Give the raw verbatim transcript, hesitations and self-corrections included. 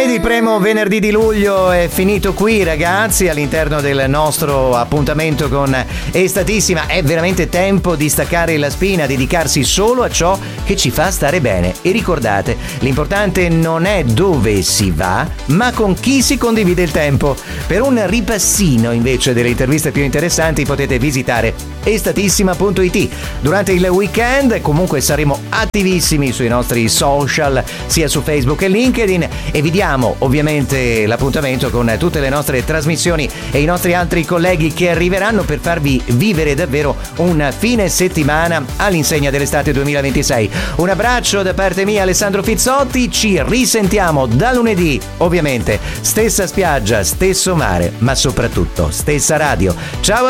Ed il primo venerdì di luglio è finito qui, ragazzi, all'interno del nostro appuntamento con Estatissima. È veramente tempo di staccare la spina, dedicarsi solo a ciò che ci fa stare bene. E ricordate, l'importante non è dove si va, ma con chi si condivide il tempo. Per un ripassino invece delle interviste più interessanti potete visitare estatissima punto it. Durante il weekend comunque saremo attivissimi sui nostri social, sia su Facebook che LinkedIn, e vi diamo ovviamente l'appuntamento con tutte le nostre trasmissioni e i nostri altri colleghi che arriveranno per farvi vivere davvero un fine settimana all'insegna dell'estate duemilaventisei. Un abbraccio da parte mia, Alessandro Fizzotti, ci risentiamo da lunedì, ovviamente stessa spiaggia, stesso mare, ma soprattutto stessa radio. Ciao a